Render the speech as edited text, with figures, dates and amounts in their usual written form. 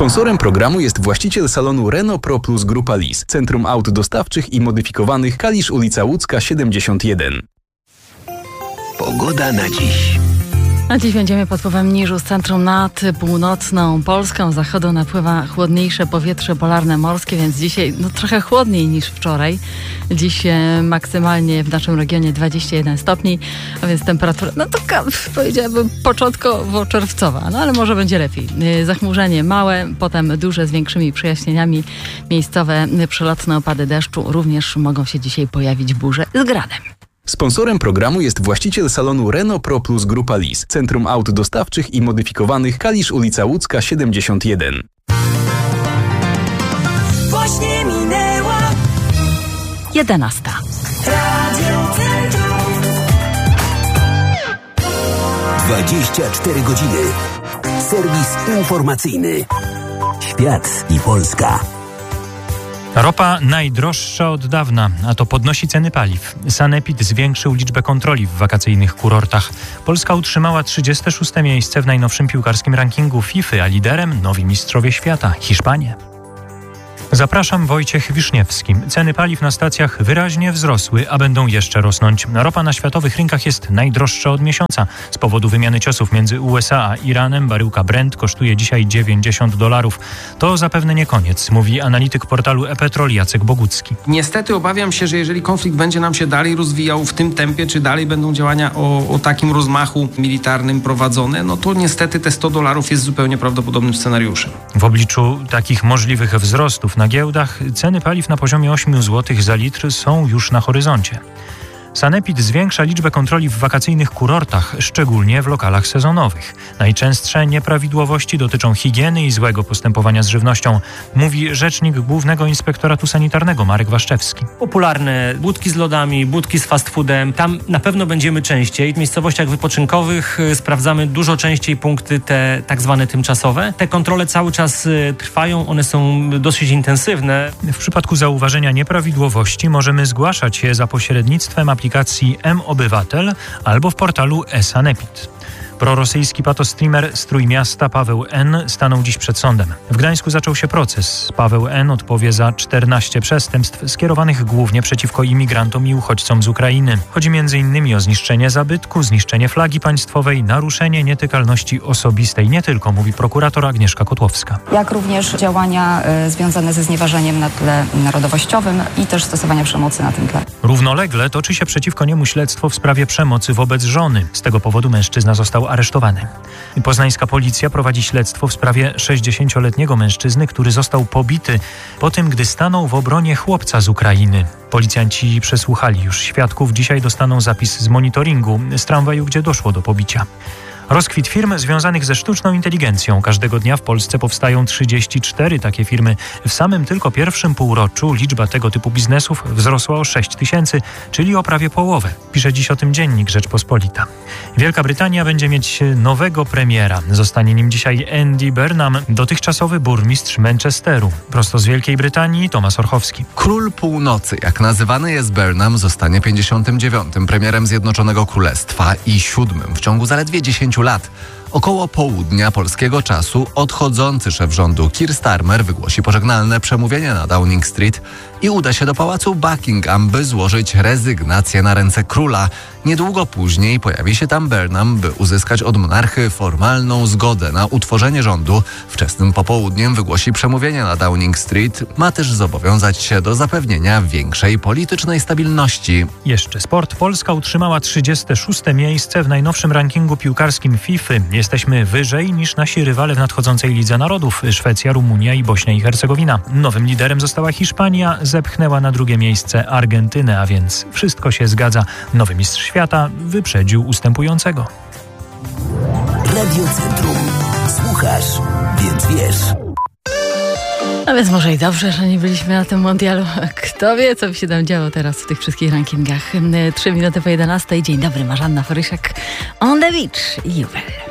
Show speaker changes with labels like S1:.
S1: Sponsorem programu jest właściciel salonu Renault Pro Plus Grupa Lis, Centrum Aut Dostawczych i Modyfikowanych, Kalisz, ulica Łódzka 71.
S2: Pogoda na dziś.
S3: A dziś będziemy pod wpływem niżu z centrum nad północną Polską. Z zachodu napływa chłodniejsze powietrze polarne morskie, więc dzisiaj trochę chłodniej niż wczoraj. Dziś maksymalnie w naszym regionie 21 stopni, a więc temperatura, taka powiedziałabym początkowo czerwcowa, ale może będzie lepiej. Zachmurzenie małe, potem duże z większymi przejaśnieniami. Miejscowe przelotne opady deszczu. Również mogą się dzisiaj pojawić burze z gradem.
S1: Sponsorem programu jest właściciel salonu Renault Pro Plus Grupa Lis, Centrum Aut Dostawczych i Modyfikowanych, Kalisz, ulica Łódzka 71.
S4: Właśnie minęła
S3: 11.
S4: Radio Centrum.
S2: 24 godziny. Serwis informacyjny. Świat i Polska.
S5: Ropa najdroższa od dawna, a to podnosi ceny paliw. Sanepid zwiększył liczbę kontroli w wakacyjnych kurortach. Polska utrzymała 36. miejsce w najnowszym piłkarskim rankingu FIFA, a liderem nowi mistrzowie świata, Hiszpanie. Zapraszam, Wojciech Wiszniewski. Ceny paliw na stacjach wyraźnie wzrosły, a będą jeszcze rosnąć. Ropa na światowych rynkach jest najdroższa od miesiąca. Z powodu wymiany ciosów między USA a Iranem baryłka Brent kosztuje dzisiaj $90. To zapewne nie koniec, mówi analityk portalu ePetrol Jacek Bogucki.
S6: Niestety obawiam się, że jeżeli konflikt będzie nam się dalej rozwijał w tym tempie, czy dalej będą działania o takim rozmachu militarnym prowadzone, to niestety te $100 jest zupełnie prawdopodobnym scenariuszem.
S5: W obliczu takich możliwych wzrostów na giełdach ceny paliw na poziomie 8 zł za litr są już na horyzoncie. Sanepid zwiększa liczbę kontroli w wakacyjnych kurortach, szczególnie w lokalach sezonowych. Najczęstsze nieprawidłowości dotyczą higieny i złego postępowania z żywnością, mówi rzecznik Głównego Inspektoratu Sanitarnego Marek Waszczewski.
S7: Popularne budki z lodami, budki z fast foodem, tam na pewno będziemy częściej. W miejscowościach wypoczynkowych sprawdzamy dużo częściej punkty te tak zwane tymczasowe. Te kontrole cały czas trwają, one są dosyć intensywne.
S5: W przypadku zauważenia nieprawidłowości możemy zgłaszać je za pośrednictwem aplikacji mObywatel albo w portalu eSanepid. Prorosyjski patostreamer z Trójmiasta Paweł N. stanął dziś przed sądem. W Gdańsku zaczął się proces. Paweł N. odpowie za 14 przestępstw skierowanych głównie przeciwko imigrantom i uchodźcom z Ukrainy. Chodzi m.in. o zniszczenie zabytku, zniszczenie flagi państwowej, naruszenie nietykalności osobistej. Nie tylko, mówi prokurator Agnieszka Kotłowska.
S8: Jak również działania związane ze znieważeniem na tle narodowościowym i też stosowania przemocy na tym tle.
S5: Równolegle toczy się przeciwko niemu śledztwo w sprawie przemocy wobec żony. Z tego powodu mężczyzna został aresztowany. Poznańska policja prowadzi śledztwo w sprawie 60-letniego mężczyzny, który został pobity po tym, gdy stanął w obronie chłopca z Ukrainy. Policjanci przesłuchali już świadków. Dzisiaj dostaną zapis z monitoringu z tramwaju, gdzie doszło do pobicia. Rozkwit firm związanych ze sztuczną inteligencją. Każdego dnia w Polsce powstają 34 takie firmy. W samym tylko pierwszym półroczu liczba tego typu biznesów wzrosła o 6 000, czyli o prawie połowę. Pisze dziś o tym dziennik Rzeczpospolita. Wielka Brytania będzie mieć nowego premiera. Zostanie nim dzisiaj Andy Burnham, dotychczasowy burmistrz Manchesteru. Prosto z Wielkiej Brytanii Tomasz Orchowski.
S9: Król Północy, jak nazywany jest Burnham, zostanie 59. premierem Zjednoczonego Królestwa i 7. w ciągu zaledwie 10 lat. Około południa polskiego czasu odchodzący szef rządu Keir Starmer wygłosi pożegnalne przemówienie na Downing Street i uda się do pałacu Buckingham, by złożyć rezygnację na ręce króla. Niedługo później pojawi się tam Burnham, by uzyskać od monarchy formalną zgodę na utworzenie rządu. Wczesnym popołudniem wygłosi przemówienie na Downing Street. Ma też zobowiązać się do zapewnienia większej politycznej stabilności.
S5: Jeszcze sport. Polska utrzymała 36. miejsce w najnowszym rankingu piłkarskim FIFA. Jesteśmy wyżej niż nasi rywale w nadchodzącej Lidze Narodów. Szwecja, Rumunia i Bośnia i Hercegowina. Nowym liderem została Hiszpania, zepchnęła na drugie miejsce Argentynę, a więc wszystko się zgadza. Nowy mistrz świata wyprzedził ustępującego.
S2: Radio Centrum. Słuchasz, więc wiesz.
S3: A więc może i dobrze, że nie byliśmy na tym mundialu. Kto wie, co by się tam działo teraz w tych wszystkich rankingach. 3 minuty po 11. Dzień dobry, Marzanna Forysiak. On the beach. Juwel.